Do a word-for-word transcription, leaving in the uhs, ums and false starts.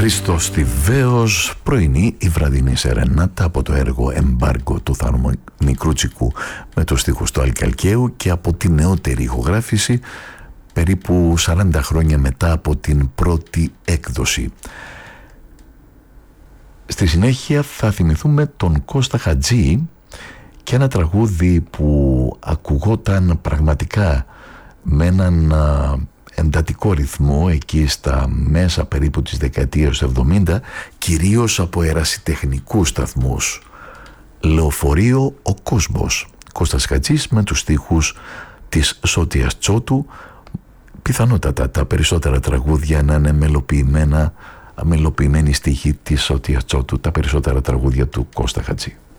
Χρήστος Θηβαίος, πρωινή ή βραδινή σερενάτα από το έργο «Εμπάργκο» του Θάνου Μικρούτσικου με το στίχος του Αλκαλκαίου και από τη νεότερη ηχογράφηση περίπου σαράντα χρόνια μετά από την πρώτη έκδοση. Στη συνέχεια θα θυμηθούμε τον Κώστα Χατζή και ένα τραγούδι που ακουγόταν πραγματικά με έναν εντατικό ρυθμό εκεί στα μέσα περίπου της δεκαετίας εβδομήντα, κυρίως από ερασιτεχνικούς σταθμούς. Λεωφορείο ο κόσμος. Κώστας Χατζής με τους στίχους της Σώτιας Τσότου. Πιθανότατα τα περισσότερα τραγούδια να είναι μελοποιημένα, μελοποιημένοι στίχοι της Σώτιας Τσότου, τα περισσότερα τραγούδια του Κώστα Χατζή.